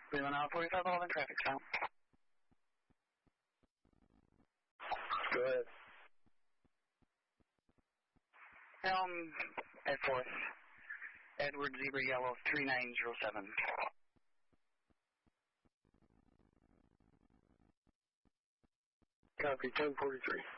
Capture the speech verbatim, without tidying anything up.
Leland out forty-five, eleven traffic stop. Go ahead. Elm at fourth. Edward Zebra Yellow three nine zero seven. Copy, ten forty-three.